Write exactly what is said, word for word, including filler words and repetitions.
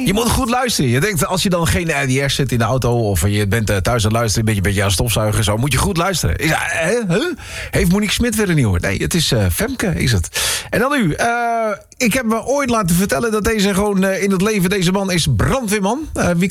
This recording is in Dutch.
Je moet goed luisteren. Je denkt, als je dan geen R D S zit in de auto... of je bent uh, thuis aan het luisteren, een beetje, beetje aan stofzuigen... zo, moet je goed luisteren. Is, uh, huh? Heeft Monique Smit weer een nieuwe? Nee, het is uh, Femke, is het. En dan nu. Uh, ik heb me ooit laten vertellen dat deze gewoon uh, in het leven... deze man is brandweerman. Uh, wie